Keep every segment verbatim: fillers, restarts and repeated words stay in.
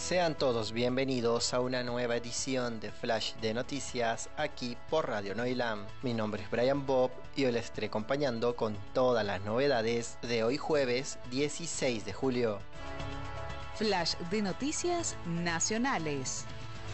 Sean todos bienvenidos a una nueva edición de Flash de Noticias aquí por Radio Noilam. Mi nombre es Brian Bob y hoy les estaré acompañando con todas las novedades de hoy jueves dieciséis de julio. Flash de Noticias Nacionales.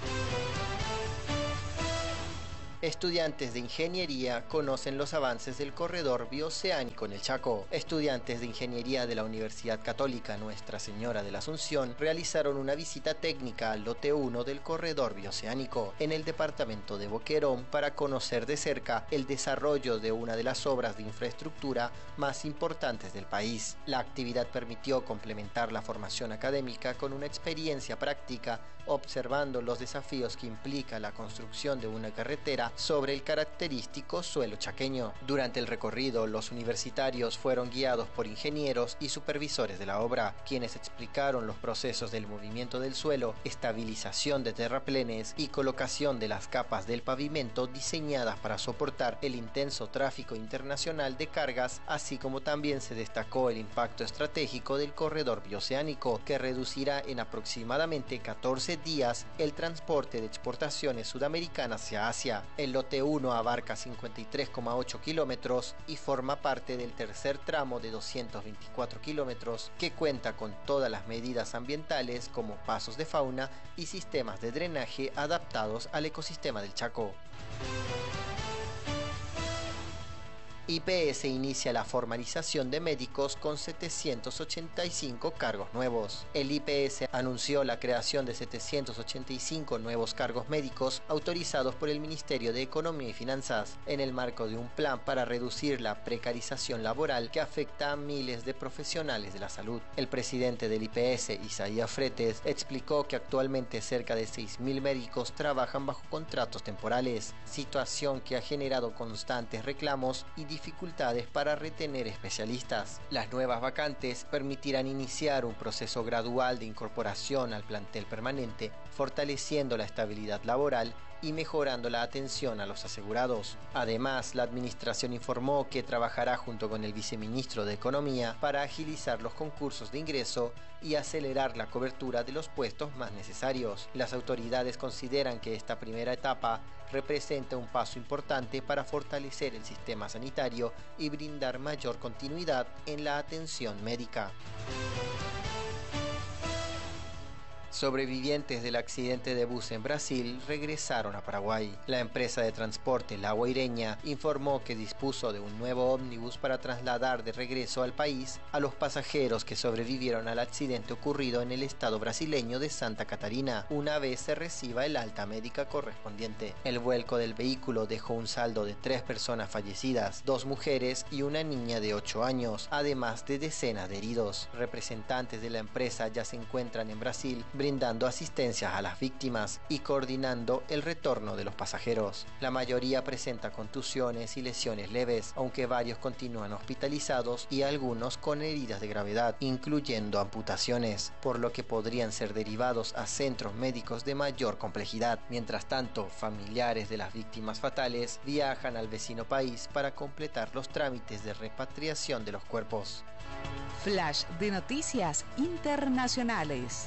Estudiantes de ingeniería conocen los avances del corredor bioceánico en el Chaco. Estudiantes de ingeniería de la Universidad Católica Nuestra Señora de la Asunción realizaron una visita técnica al lote uno del corredor bioceánico en el departamento de Boquerón para conocer de cerca el desarrollo de una de las obras de infraestructura más importantes del país. La actividad permitió complementar la formación académica con una experiencia práctica, observando los desafíos que implica la construcción de una carretera sobre el característico suelo chaqueño. Durante el recorrido, los universitarios fueron guiados por ingenieros y supervisores de la obra, quienes explicaron los procesos del movimiento del suelo, estabilización de terraplenes y colocación de las capas del pavimento diseñadas para soportar el intenso tráfico internacional de cargas, así como también se destacó el impacto estratégico del corredor bioceánico, que reducirá en aproximadamente catorce días el transporte de exportaciones sudamericanas hacia Asia. El lote uno abarca cincuenta y tres coma ocho kilómetros y forma parte del tercer tramo de doscientos veinticuatro kilómetros, que cuenta con todas las medidas ambientales como pasos de fauna y sistemas de drenaje adaptados al ecosistema del Chaco. I P S inicia la formalización de médicos con setecientos ochenta y cinco cargos nuevos. El I P S anunció la creación de setecientos ochenta y cinco nuevos cargos médicos autorizados por el Ministerio de Economía y Finanzas, en el marco de un plan para reducir la precarización laboral que afecta a miles de profesionales de la salud. El presidente del I P S, Isaías Fretes, explicó que actualmente cerca de seis mil médicos trabajan bajo contratos temporales, situación que ha generado constantes reclamos y dificultades para retener especialistas. Las nuevas vacantes permitirán iniciar un proceso gradual de incorporación al plantel permanente, fortaleciendo la estabilidad laboral y mejorando la atención a los asegurados. Además, la administración informó que trabajará junto con el viceministro de Economía para agilizar los concursos de ingreso y acelerar la cobertura de los puestos más necesarios. Las autoridades consideran que esta primera etapa representa un paso importante para fortalecer el sistema sanitario y brindar mayor continuidad en la atención médica. Sobrevivientes del accidente de bus en Brasil regresaron a Paraguay. La empresa de transporte La Guaireña informó que dispuso de un nuevo ómnibus para trasladar de regreso al país a los pasajeros que sobrevivieron al accidente ocurrido en el estado brasileño de Santa Catarina, una vez se reciba el alta médica correspondiente. El vuelco del vehículo dejó un saldo de tres personas fallecidas, dos mujeres y una niña de ocho años, además de decenas de heridos. Representantes de la empresa ya se encuentran en Brasil brindando asistencia a las víctimas y coordinando el retorno de los pasajeros. La mayoría presenta contusiones y lesiones leves, aunque varios continúan hospitalizados y algunos con heridas de gravedad, incluyendo amputaciones, por lo que podrían ser derivados a centros médicos de mayor complejidad. Mientras tanto, familiares de las víctimas fatales viajan al vecino país para completar los trámites de repatriación de los cuerpos. Flash de Noticias Internacionales.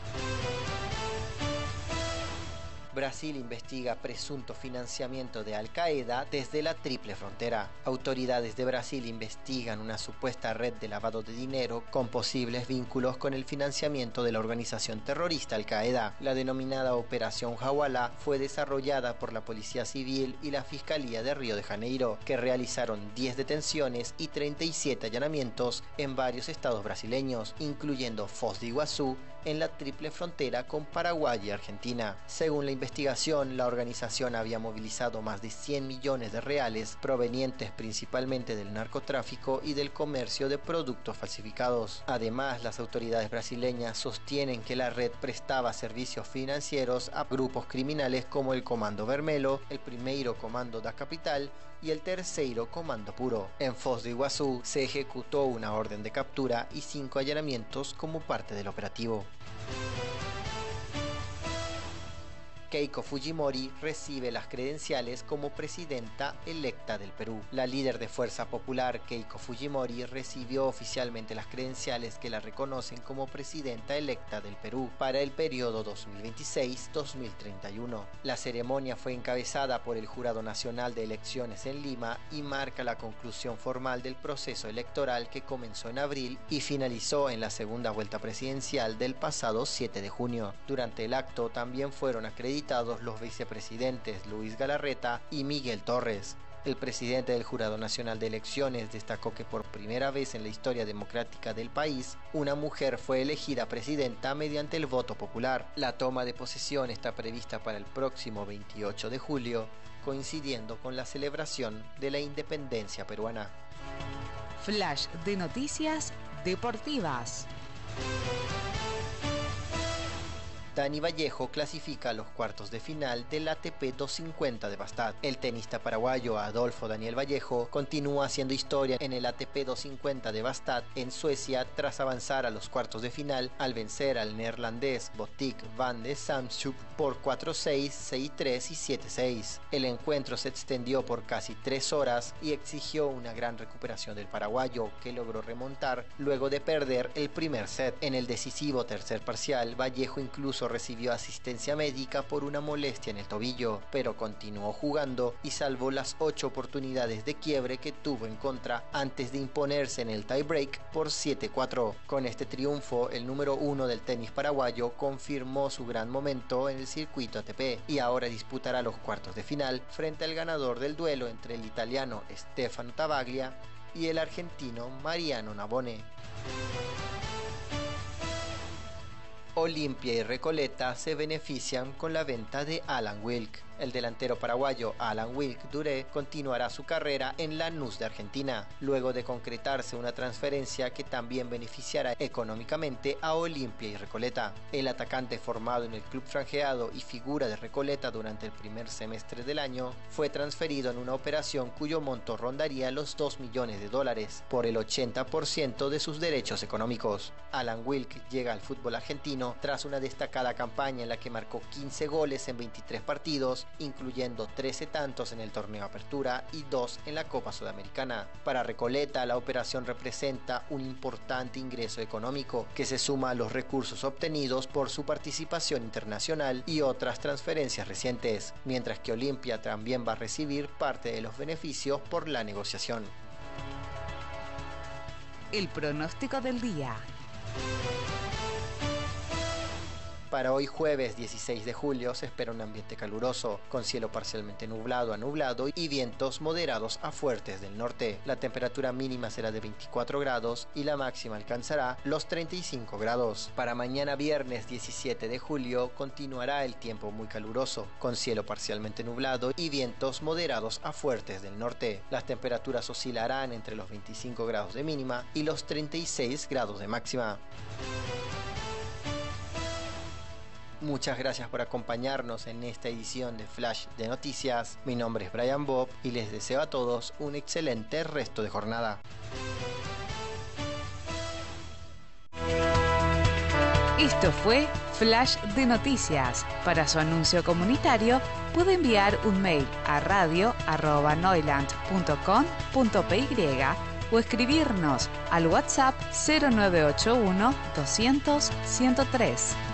Brasil investiga presunto financiamiento de Al Qaeda desde la triple frontera. Autoridades de Brasil investigan una supuesta red de lavado de dinero con posibles vínculos con el financiamiento de la organización terrorista Al Qaeda. La denominada Operación Hawala fue desarrollada por la Policía Civil y la Fiscalía de Río de Janeiro, que realizaron diez detenciones y treinta y siete allanamientos en varios estados brasileños, incluyendo Foz de Iguazú, en la triple frontera con Paraguay y Argentina. Según la investigación, la organización había movilizado más de cien millones de reales provenientes principalmente del narcotráfico y del comercio de productos falsificados. Además, las autoridades brasileñas sostienen que la red prestaba servicios financieros a grupos criminales como el Comando Vermelho, el Primeiro Comando da Capital y el Terceiro Comando Puro. En Foz de Iguazú se ejecutó una orden de captura y cinco allanamientos como parte del operativo. Keiko Fujimori recibe las credenciales como presidenta electa del Perú. La líder de Fuerza Popular, Keiko Fujimori, recibió oficialmente las credenciales que la reconocen como presidenta electa del Perú para el periodo dos mil veintiséis a dos mil treinta y uno. La ceremonia fue encabezada por el Jurado Nacional de Elecciones en Lima y marca la conclusión formal del proceso electoral que comenzó en abril y finalizó en la segunda vuelta presidencial del pasado siete de junio. Durante el acto también fueron acreditados los vicepresidentes Luis Galarreta y Miguel Torres. El presidente del Jurado Nacional de Elecciones destacó que por primera vez en la historia democrática del país, una mujer fue elegida presidenta mediante el voto popular. La toma de posesión está prevista para el próximo veintiocho de julio, coincidiendo con la celebración de la independencia peruana. Flash de noticias deportivas. Dani Vallejo clasifica a los cuartos de final del A T P doscientos cincuenta de Bastad. El tenista paraguayo Adolfo Daniel Vallejo continúa haciendo historia en el A T P doscientos cincuenta de Bastad en Suecia tras avanzar a los cuartos de final al vencer al neerlandés Botic van de Zandschulp por cuatro seis, seis tres y siete seis. El encuentro se extendió por casi tres horas y exigió una gran recuperación del paraguayo, que logró remontar luego de perder el primer set. En el decisivo tercer parcial, Vallejo incluso recibió asistencia médica por una molestia en el tobillo, pero continuó jugando y salvó las ocho oportunidades de quiebre que tuvo en contra antes de imponerse en el tiebreak por siete cuatro. Con este triunfo, el número uno del tenis paraguayo confirmó su gran momento en el circuito A T P y ahora disputará los cuartos de final frente al ganador del duelo entre el italiano Stefano Tavaglia y el argentino Mariano Navone. Olimpia y Recoleta se benefician con la venta de Alan Wilk. El delantero paraguayo Alan Wilk Duré continuará su carrera en Lanús de Argentina, luego de concretarse una transferencia que también beneficiará económicamente a Olimpia y Recoleta. El atacante, formado en el club franjeado y figura de Recoleta durante el primer semestre del año, fue transferido en una operación cuyo monto rondaría los dos millones de dólares, por el ochenta por ciento de sus derechos económicos. Alan Wilk llega al fútbol argentino tras una destacada campaña en la que marcó quince goles en veintitrés partidos, incluyendo trece tantos en el torneo Apertura y dos en la Copa Sudamericana. Para Recoleta, la operación representa un importante ingreso económico que se suma a los recursos obtenidos por su participación internacional y otras transferencias recientes, mientras que Olimpia también va a recibir parte de los beneficios por la negociación. El pronóstico del día. Para hoy jueves dieciséis de julio se espera un ambiente caluroso, con cielo parcialmente nublado a nublado y vientos moderados a fuertes del norte. La temperatura mínima será de veinticuatro grados y la máxima alcanzará los treinta y cinco grados. Para mañana viernes diecisiete de julio continuará el tiempo muy caluroso, con cielo parcialmente nublado y vientos moderados a fuertes del norte. Las temperaturas oscilarán entre los veinticinco grados de mínima y los treinta y seis grados de máxima. Muchas gracias por acompañarnos en esta edición de Flash de Noticias. Mi nombre es Brian Bob y les deseo a todos un excelente resto de jornada. Esto fue Flash de Noticias. Para su anuncio comunitario puede enviar un mail a radio arroba noiland punto com punto p y o escribirnos al WhatsApp cero nueve ocho uno doscientos ciento tres.